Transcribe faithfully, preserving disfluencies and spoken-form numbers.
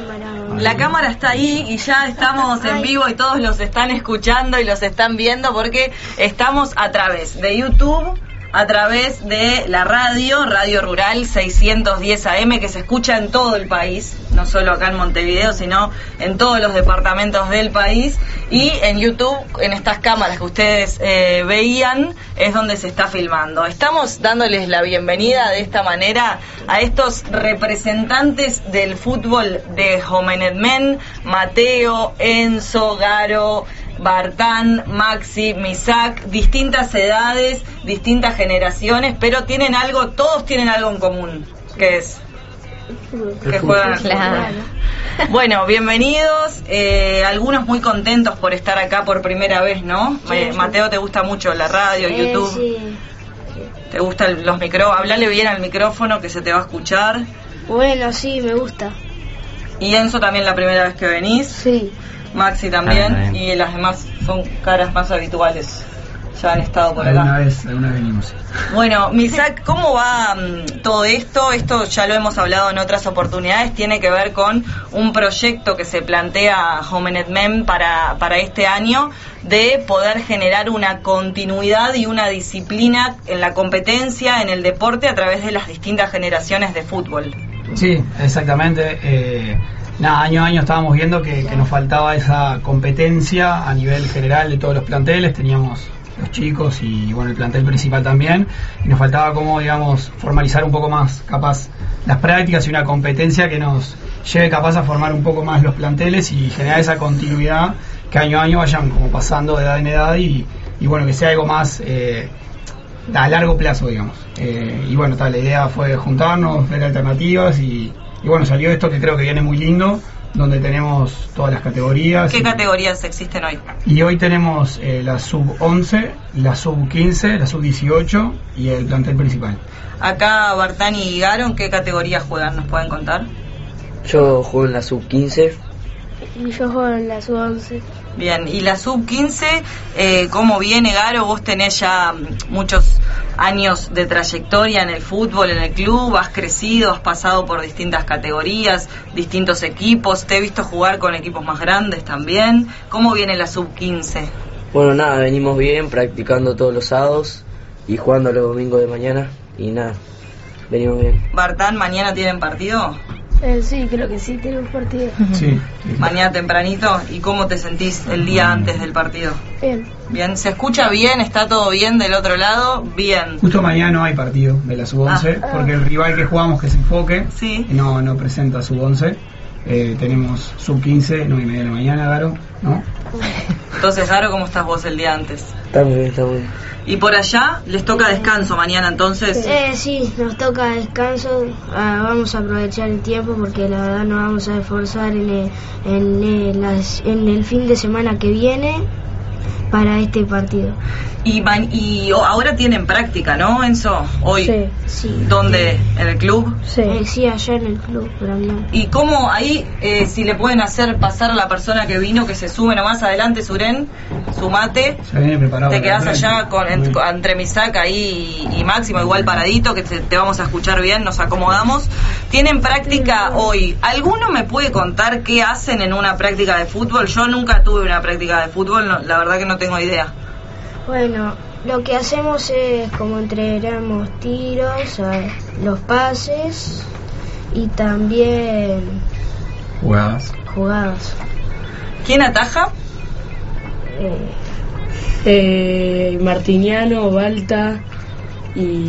cámara? La cámara está ahí y ya estamos en vivo y todos los están escuchando y los están viendo porque estamos a través de YouTube, a través de la radio, Radio Rural seiscientos diez A M, que se escucha en todo el país, no solo acá en Montevideo, sino en todos los departamentos del país, y en YouTube, en estas cámaras que ustedes eh, veían, es donde se está filmando. Estamos dándoles la bienvenida de esta manera a estos representantes del fútbol de Jomenet Men, Mateo, Enzo, Garo, Bartán, Maxi, Misak, distintas edades, distintas generaciones, pero tienen algo, todos tienen algo en común, que es que juegan al fútbol. Bueno, bienvenidos, eh, algunos muy contentos por estar acá por primera vez, ¿no? Sí, eh, sí. Mateo, ¿te gusta mucho la radio, Eh, YouTube? sí. ¿Te gustan los micrófonos? Hablale bien al micrófono que se te va a escuchar. Bueno, sí, me gusta. Y Enzo, también la primera vez que venís. Sí. Maxi también, Ah, bien. y las demás son caras más habituales. Ya han estado por Alguna acá. vez, alguna vez venimos. Bueno, Misak, ¿cómo va mm, todo esto? Esto ya lo hemos hablado en otras oportunidades, tiene que ver con un proyecto que se plantea Jomenet Men para, para este año, de poder generar una continuidad y una disciplina en la competencia, en el deporte, a través de las distintas generaciones de fútbol. Sí, exactamente. Eh, nada, año a año estábamos viendo que, que nos faltaba esa competencia a nivel general de todos los planteles. Teníamos los chicos y bueno, el plantel principal también, y nos faltaba como, digamos, formalizar un poco más capaz las prácticas y una competencia que nos lleve capaz a formar un poco más los planteles y generar esa continuidad, que año a año vayan como pasando de edad en edad y, y bueno, que sea algo más eh, a largo plazo, digamos. Eh, y bueno, tal, la idea fue juntarnos, ver alternativas y, y bueno, salió esto que creo que viene muy lindo, donde tenemos todas las categorías. ¿Qué y, categorías existen hoy? y hoy tenemos eh, la sub once, la sub quince, la sub dieciocho y el plantel principal. Acá Bartán y Garo, ¿en qué categorías juegan? ¿Nos pueden contar? Yo juego en la sub quince. Y yo juego en la sub once. Bien, y la sub quince, eh, ¿cómo viene, Garo? Vos tenés ya mm, muchos años de trayectoria en el fútbol, en el club, has crecido, has pasado por distintas categorías, distintos equipos, te he visto jugar con equipos más grandes también. ¿Cómo viene la sub quince? Bueno, nada, venimos bien, practicando todos los sábados y jugando los domingos de mañana. Y nada, venimos bien. Bartán, ¿mañana tienen partido? Eh, sí, creo que sí, tenemos partido. Sí, sí. Mañana tempranito. ¿Y cómo te sentís el día antes del partido? Bien. Bien, ¿se escucha bien? ¿Está todo bien del otro lado? Bien. Justo mañana no hay partido de la sub once, Ah. porque el rival que jugamos, que es Enfoque, Sí. no, no presenta sub once. Eh, tenemos sub quince, nueve y media de la mañana, Garo, ¿no? Entonces, Garo, ¿cómo estás vos el día antes? Está muy bien, está muy bien. Y por allá les toca descanso mañana, entonces. Eh, sí, nos toca descanso. Ah, vamos a aprovechar el tiempo porque la verdad nos vamos a esforzar en el, en, el, las- en el fin de semana que viene para este partido. Y, ma- y o- ahora tienen práctica, ¿no, Enzo? Hoy. Sí, sí. ¿Dónde? ¿En el club? Sí, eh, sí, allá en el club, Brandon. ¿Y cómo ahí, eh, si le pueden hacer pasar a la persona que vino, que se sube nomás adelante, Suren, sumate? Ya viene preparado. Te para quedás el allá con, en- Bueno. entre Misak ahí y, y Máximo, igual paradito, que te, te vamos a escuchar bien, nos acomodamos. ¿Tienen práctica hoy? ¿Alguno me puede contar qué hacen en una práctica de fútbol? Yo nunca tuve una práctica de fútbol, no, la verdad que no tengo idea. Bueno, lo que hacemos es como entrenamos tiros, eh, los pases y también Jugadas. jugadas. ¿Quién ataja? Eh, Eh, Martiniano, Balta y